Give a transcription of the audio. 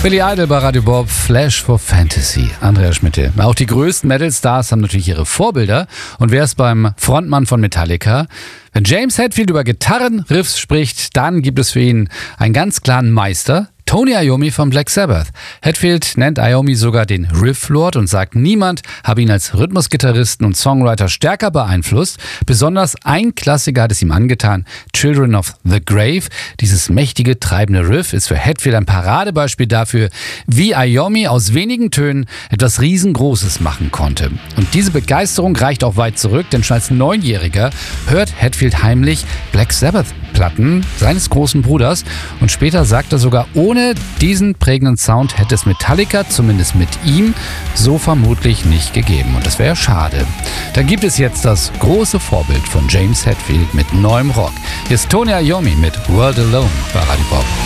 Billy Idol bei Radio Bob, Flash for Fantasy. Andreas Schmitte. Auch die größten Metal-Stars haben natürlich ihre Vorbilder. Und wer ist beim Frontmann von Metallica? Wenn James Hetfield über Gitarrenriffs spricht, dann gibt es für ihn einen ganz klaren Meister. Tony Iommi von Black Sabbath. Hetfield nennt Iommi sogar den Riff-Lord und sagt, niemand habe ihn als Rhythmusgitarristen und Songwriter stärker beeinflusst. Besonders ein Klassiker hat es ihm angetan, Children of the Grave. Dieses mächtige, treibende Riff ist für Hetfield ein Paradebeispiel dafür, wie Iommi aus wenigen Tönen etwas Riesengroßes machen konnte. Und diese Begeisterung reicht auch weit zurück, denn schon als 9-Jähriger hört Hetfield heimlich Black Sabbath-Platten seines großen Bruders und später sagt er sogar, ohne diesen prägenden Sound hätte es Metallica, zumindest mit ihm, so vermutlich nicht gegeben. Und das wäre schade. Dann gibt es jetzt das große Vorbild von James Hetfield mit neuem Rock. Hier ist Tony Iommi mit World Alone bei Radio Bob.